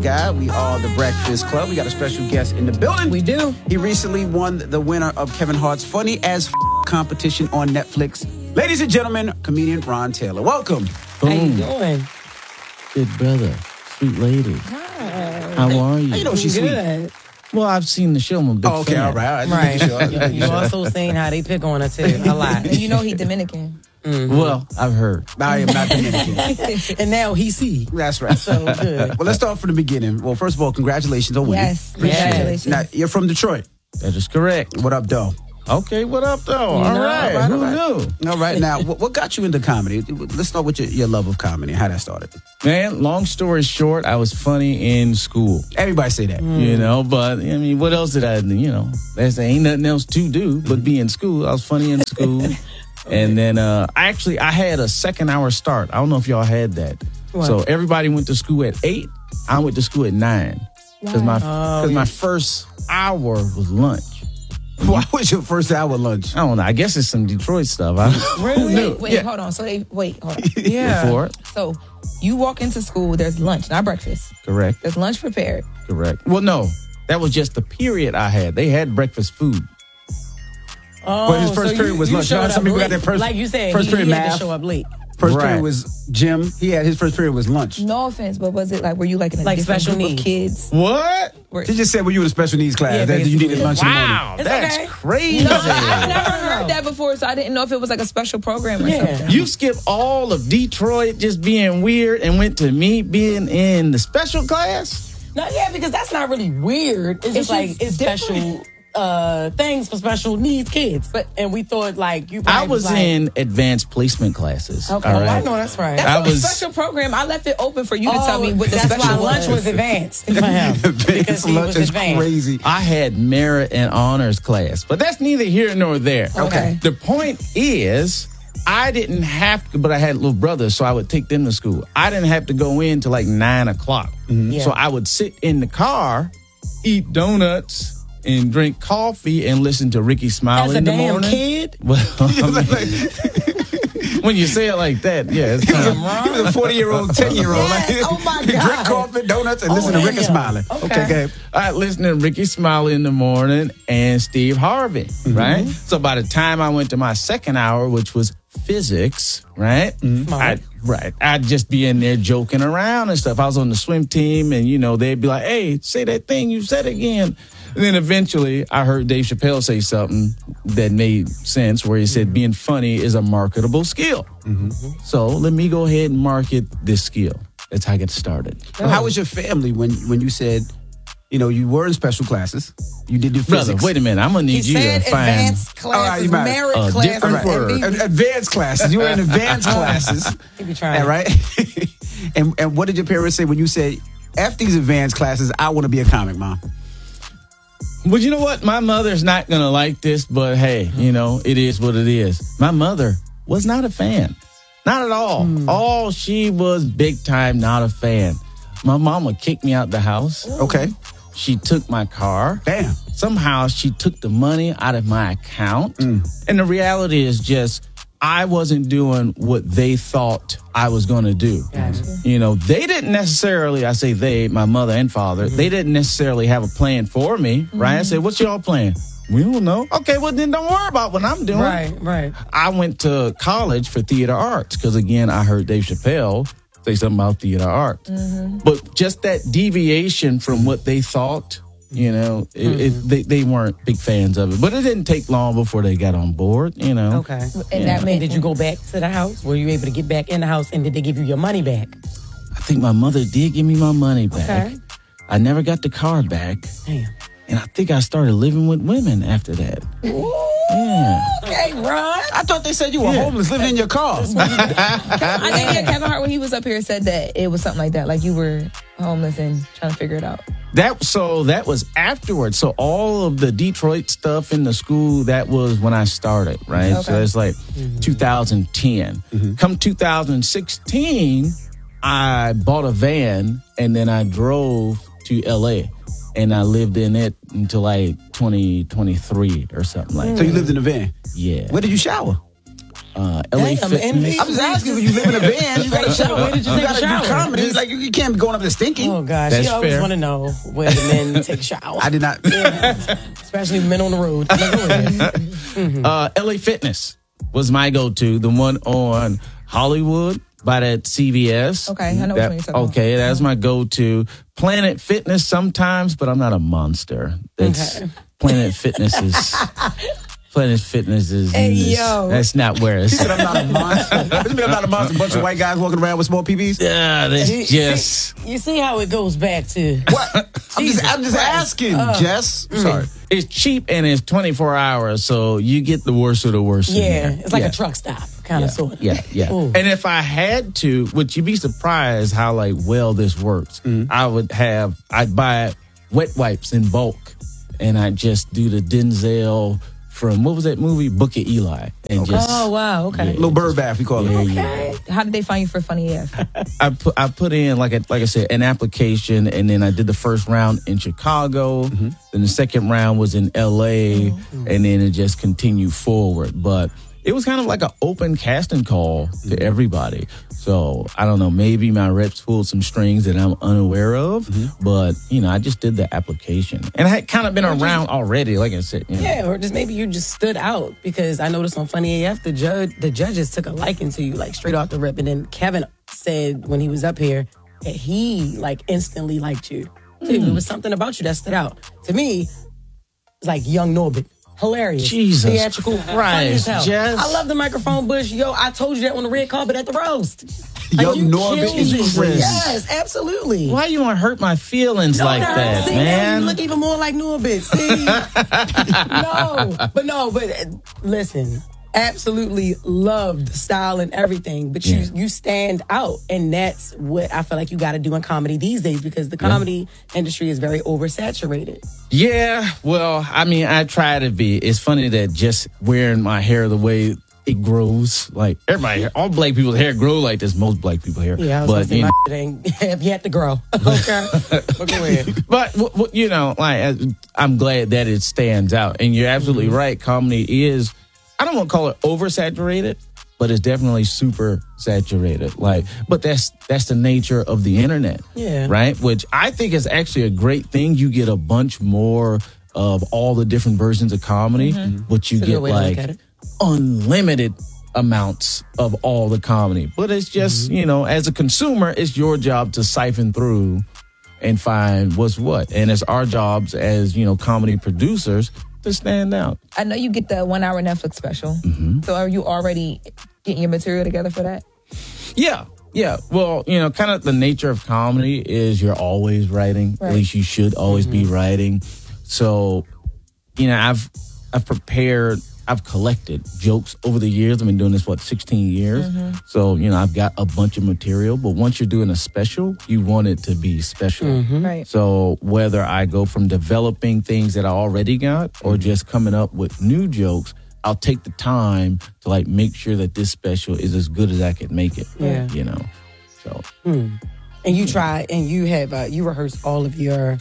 guy. We are the Breakfast Club. We got a special guest in the building. We do. He recently won the winner of Kevin Hart's Funny as competition on Netflix. Ladies and gentlemen, comedian Ron Taylor. Welcome. How you doing? Good brother, sweet lady. Hi. How are you? How you know she's Good. Well, I've seen the show. I'm a big Okay, fan. all right. Right. Sure. You also seen how they pick on her too a lot. And you know he Dominican. Well, I've heard. I am not Dominican. And now he see. That's right. So good. Well, let's start from the beginning. Well, first of all, congratulations on winning. Yes, congratulations. Now, you're from Detroit. That is correct. What up, though? Okay, what up, though? All know, right. right, Who right. knew? All right. Now, what got you into comedy? Let's start with your love of comedy and how that started. Man, long story short, I was funny in school. Everybody say that. You know, but I mean, what else did I do? You know, there ain't nothing else to do but be in school. I was funny in school. And then I had a second hour start. I don't know if y'all had that. What? So everybody went to school at 8. I went to school at 9. Because my first hour was lunch. Why was your first hour lunch? I don't know. I guess it's some Detroit stuff. Really? Wait, hold on. So hold on. Yeah. Before. So you walk into school, there's lunch, not breakfast. Correct. There's lunch prepared. Correct. Well, no. That was just the period I had. They had breakfast food. Oh, But his first period was lunch. You know how some people got their first- like you said, first he period had math. to show up late. First Right. period was gym. His first period was lunch. No offense, but was it like, were you like in a Like different special group needs? of kids? What? She just said when you were in a special needs class Yeah, that you needed basically. lunch in the morning. Wow, It's that's okay. crazy. No, I've never heard that before, so I didn't know if it was like a special program or Yeah. something. You skip all of Detroit just being weird and went to me being in the special class? No, yeah, because that's not really weird. It's just It's like just it's special things for special needs kids. And we thought like you. I probably was like, in advanced placement classes. Okay, all I right? know that's right. That's I not was- a special program. I left it open for you to tell me what the that's special why lunch was advanced for him. Because Advanced he lunch was is advanced. crazy. I had merit and honors class, but that's neither here nor there. Okay. The point is, I didn't have to, but I had little brothers, so I would take them to school. I didn't have to go in till like 9 o'clock. Yeah. So I would sit in the car, eat donuts, and drink coffee and listen to Ricky Smiley As a in the damn morning. kid? Well, I mean, when you say it like that, yeah, it's kind of He was a 40-year-old, 10-year-old. Yes, oh my Drink God. coffee, donuts, and listen to Ricky yeah. Smiley. Okay. Okay. I listened to Ricky Smiley in the morning and Steve Harvey, right? So by the time I went to my second hour, which was physics, right? Smart. I'd just be in there joking around and stuff. I was on the swim team and, they'd be like, hey, say that thing you said again. And then eventually I heard Dave Chappelle say something that made sense where he said being funny is a marketable skill. So let me go ahead and market this skill. That's how I get started. Well, how was your family when you said, you were in special classes? You did your Brother, physics. wait a minute. I'm going to He need you to said find... advanced All right, classes, you might- merit a classes. different word. and Advanced classes. You were in advanced classes. He be trying. All right. and what did your parents say when you said, after these advanced classes, I want to be a comic, Mom? Well, you know what? My mother's not going to like this, but hey, it is what it is. My mother was not a fan. Not at all. All she was big time not a fan. My mama kicked me out the house. Okay. She took my car. Damn. Somehow she took the money out of my account. And the reality is just, I wasn't doing what they thought I was going to do. Gotcha. They didn't necessarily, I say they, my mother and father, they didn't necessarily have a plan for me, right? I said, what's y'all plan? We don't know. Okay, well then don't worry about what I'm doing. Right. I went to college for theater arts because, again, I heard Dave Chappelle say something about theater art. But just that deviation from what they thought, they weren't big fans of it. But it didn't take long before they got on board, Okay. And that made Did you go back to the house? Were you able to get back in the house, and did they give you your money back? I think my mother did give me my money back. Okay. I never got the car back. Damn. And I think I started living with women after that. Yeah. Okay, Ron. I thought they said you were homeless living in your car. I think Kevin Hart, when he was up here, said that it was something like that, like you were homeless and trying to figure it out. That was afterwards. So all of the Detroit stuff in the school, that was when I started, right? Okay. So it's like 2010. Come 2016, I bought a van and then I drove to LA and I lived in it until like 2023 or something like So that. you lived in a van. Yeah. Where did you shower? LA Damn, Fitness. envy. I'm just asking, when you live in a van, you Take a shower. Where did you take a gotta do shower? comedy. Like, you can't be going up there stinking. Oh gosh, That's you always fair. want to know where the men take a shower. I did not. Yeah. Especially men on the road. Like, go ahead. LA Fitness was my go-to, the one on Hollywood by that CVS. Okay, I know which one you're talking about. Okay, that's my go-to. Planet Fitness sometimes, but I'm not a monster. That's Okay. Planet Fitness is. Planet Fitness is. Hey, yo. That's not where it's. He said I'm not a monster. What do you mean I'm not a monster? A bunch of white guys walking around with small PBs? Yeah, that's just. You see how it goes back to What? I'm just Christ. asking, Jess. I'm sorry. It's cheap and it's 24 hours, so you get the worst of the worst. in yeah, there. it's like Yeah. a truck stop kind of sort. Yeah. Ooh. And if I had to, would you be surprised how like well this works? I'd buy wet wipes in bulk, and I'd just do the Denzel from what was that movie, Book of Eli, and just Oh wow, okay. Little bird bath, we call it. yeah. How did they find you for Funny AF? I put in like I said an application, and then I did the first round in Chicago. Then the second round was in LA, and then it just continued forward. But it was kind of like an open casting call to everybody. So I don't know, maybe my reps pulled some strings that I'm unaware of, but I just did the application, and I had kind of been around already. Like I said, Yeah, or just maybe you just stood out because I noticed on Funny AF the judges took a liking to you like straight off the rip, and then Kevin said when he was up here that he like instantly liked you too. It was something about you that stood out to me. It's like young Norbit. Hilarious. Jesus Theatrical. Funny as Christ, hell. Jess. I love the microphone bush. Yo, I told you that on the red carpet at the roast. Young you Norbit killed is it. crazy. Yes, absolutely. Why you want to hurt my feelings like No, that, see, now man? you look even more like Norbit. See? but listen, absolutely loved the style and everything. But you stand out, and that's what I feel like you got to do in comedy these days because the comedy industry is very oversaturated. Yeah, well, I mean, I try to be. It's funny that just wearing my hair the way it grows, like everybody, all black people's hair grow like this. Most black people hair, Yeah, I was but gonna say my shit ain't have yet to grow. Okay, but go ahead. But I'm glad that it stands out. And you're absolutely right. Comedy is, I don't want to call it oversaturated, but it's definitely super saturated. But that's the nature of the internet. Yeah. Right? Which I think is actually a great thing. You get a bunch more of all the different versions of comedy, but you That's a get good way to look at it. unlimited amounts of all the comedy. But it's just, as a consumer, it's your job to siphon through and find what's what. And it's our jobs as, comedy producers to stand out. I know you get the 1 hour Netflix special. So are you already getting your material together for that? Yeah. Well, kind of the nature of comedy is you're always writing. Right. At least you should always be writing. So, I've prepared, I've collected jokes over the years. I've been doing this, 16 years. So, I've got a bunch of material. But once you're doing a special, you want it to be special. Right. So whether I go from developing things that I already got or just coming up with new jokes, I'll take the time to make sure that this special is as good as I can make it. Yeah. So And you try and you have you rehearse all of your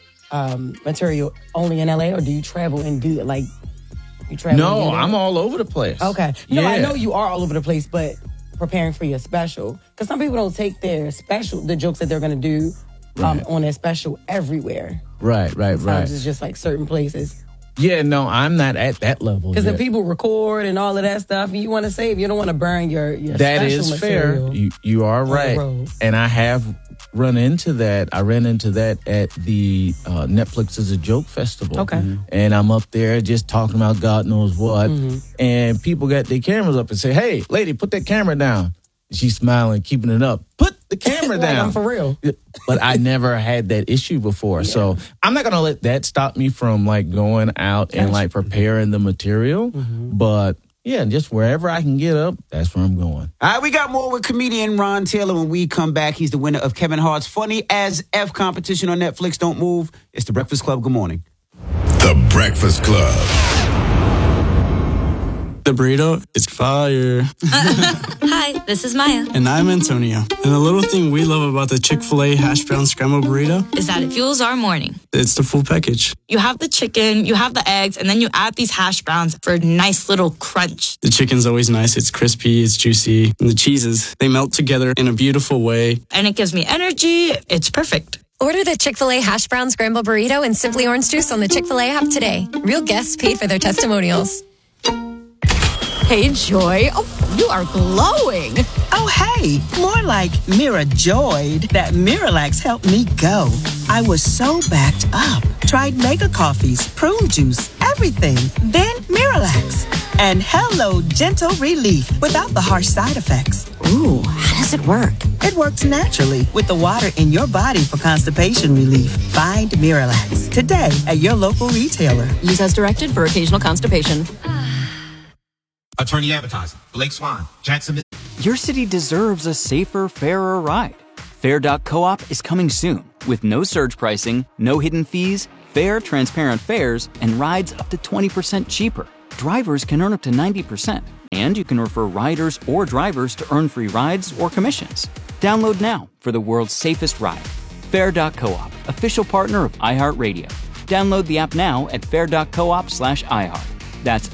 material only in LA, or do you travel and do it you travel? no, and do that? I'm all over the place. Okay. No, I Yeah. know you are all over the place, but preparing for your special, because some people don't take their special, the jokes that they're going to do on their special everywhere. Right. Sometimes it's just certain places. Yeah, no, I'm not at that level. Because yet. the people record and all of that stuff, you want to save. You don't want to burn your That special is material. fair. You are the right. road. And I have run into that. I ran into that at the Netflix is a Joke Festival. Okay. And I'm up there just talking about God knows what. And people got their cameras up and say, "Hey, lady, put that camera down." She's smiling, keeping it up. Put the camera Like, down. I'm for real. But I never had that issue before. So I'm not going to let that stop me from going out and preparing the material. But yeah, just wherever I can get up, that's where I'm going. All right, we got more with comedian Ron Taylor when we come back. He's the winner of Kevin Hart's Funny as F competition on Netflix. Don't move. It's The Breakfast Club. Good morning. The Breakfast Club. The burrito is Fire. Hi, this is Maya. And I'm Antonio. And the little thing we love about the Chick-fil-A hash brown scramble burrito is that it fuels our morning. It's the full package. You have the chicken, you have the eggs, and then you add these hash browns for a nice little crunch. The chicken's always nice. It's crispy, it's juicy. And the cheeses, they melt together in a beautiful way. And it gives me energy. It's perfect. Order the Chick-fil-A hash brown scramble burrito and Simply Orange Juice on the Chick-fil-A app today. Real guests paid for their testimonials. Hey, Joy. Oh, you are glowing. Oh, hey. More like Mira joyed that Miralax helped me go. I was so backed up. Tried mega coffees, prune juice, everything. Then Miralax. And hello, gentle relief without the harsh side effects. Ooh, how does it work? It works naturally with the water in your body for constipation relief. Find Miralax today at your local retailer. Use as directed for occasional constipation. Attorney Advertising, Blake Swan, Jackson. Your city deserves a safer, fairer ride. Fair.coop is coming soon with no surge pricing, no hidden fees, fair, transparent fares, and rides up to 20% cheaper. Drivers can earn up to 90%, and you can refer riders or drivers to earn free rides or commissions. Download now for the world's safest ride. Fair.coop, official partner of iHeartRadio. Download the app now at fair.coop/iHeart. That's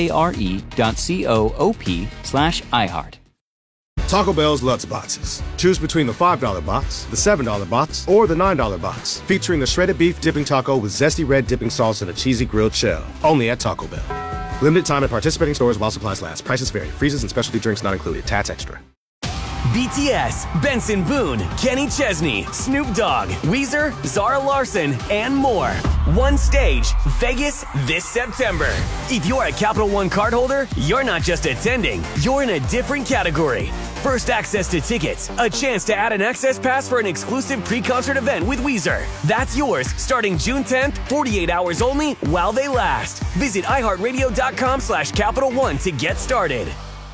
FARE.coop/iHeart. Taco Bell's Lutz Boxes. Choose between the $5 box, the $7 box, or the $9 box. Featuring the shredded beef dipping taco with zesty red dipping sauce and a cheesy grilled shell. Only at Taco Bell. Limited time at participating stores while supplies last. Prices vary. Freezes and specialty drinks not included. Tats extra. BTS, Benson Boone, Kenny Chesney, Snoop Dogg, Weezer, Zara Larsson, and more. One stage, Vegas this September. If you're a Capital One cardholder, you're not just attending, you're in a different category. First access to tickets, a chance to add an access pass for an exclusive pre-concert event with Weezer. That's yours starting June 10th, 48 hours only while they last. Visit iHeartRadio.com/Capital One to get started.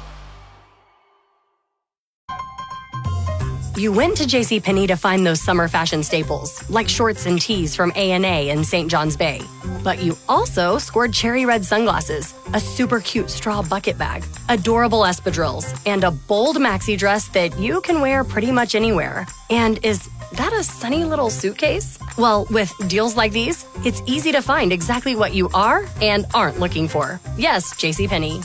You went to JCPenney to find those summer fashion staples, like shorts and tees from A&A in St. John's Bay. But you also scored cherry red sunglasses, a super cute straw bucket bag, adorable espadrilles, and a bold maxi dress that you can wear pretty much anywhere. And is that a sunny little suitcase? Well, with deals like these, it's easy to find exactly what you are and aren't looking for. Yes, JCPenney.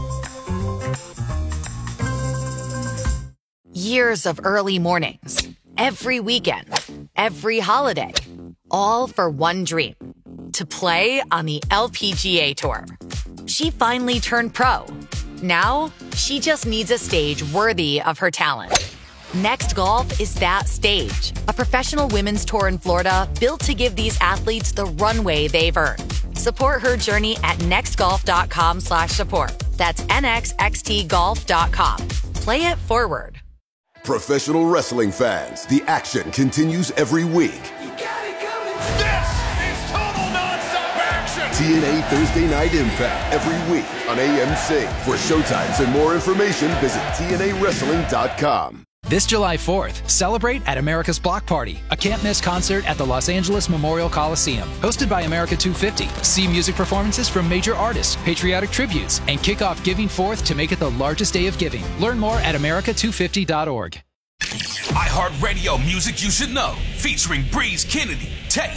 Years of early mornings, every weekend, every holiday, all for one dream, to play on the LPGA Tour. She finally turned pro. Now, she just needs a stage worthy of her talent. Next Golf is that stage, a professional women's tour in Florida built to give these athletes the runway they've earned. Support her journey at nextgolf.com/support. That's nxxtgolf.com. Play it forward. Professional wrestling fans, the action continues every week. This is total nonstop action! TNA Thursday Night Impact every week on AMC. For showtimes and more information, visit TNAWrestling.com. This July 4th, celebrate at America's Block Party, a can't-miss concert at the Los Angeles Memorial Coliseum. Hosted by America 250, see music performances from major artists, patriotic tributes, and kick off Giving Forth to make it the largest day of giving. Learn more at America250.org. iHeartRadio music you should know, featuring Breeze Kennedy, Tay,